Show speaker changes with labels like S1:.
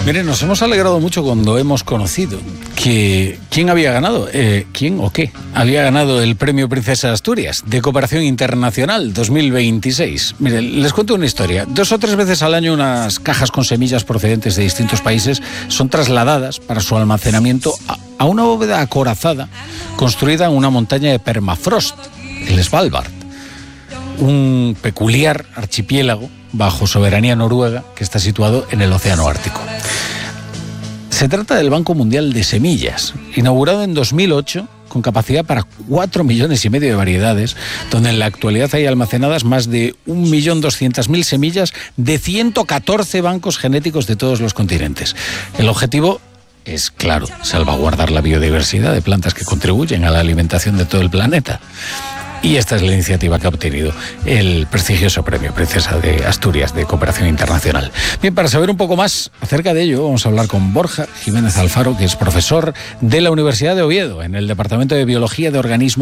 S1: Miren, nos hemos alegrado mucho cuando hemos conocido que quién había ganado, quién o qué había ganado el Premio Princesa de Asturias de Cooperación Internacional 2026. Miren, les cuento una historia. 2 o 3 veces al año unas cajas con semillas procedentes de distintos países son trasladadas para su almacenamiento a una bóveda acorazada construida en una montaña de permafrost, el Svalbard, un peculiar archipiélago bajo soberanía noruega que está situado en el Océano Ártico. Se trata del Banco Mundial de Semillas, inaugurado en 2008 con capacidad para 4,5 millones de variedades, donde en la actualidad hay almacenadas más de 1.200.000 semillas de 114 bancos genéticos de todos los continentes. El objetivo es, claro, salvaguardar la biodiversidad de plantas que contribuyen a la alimentación de todo el planeta. Y esta es la iniciativa que ha obtenido el prestigioso Premio Princesa de Asturias de Cooperación Internacional. Bien, para saber un poco más acerca de ello, vamos a hablar con Borja Jiménez Alfaro, que es profesor de la Universidad de Oviedo en el Departamento de Biología de Organismos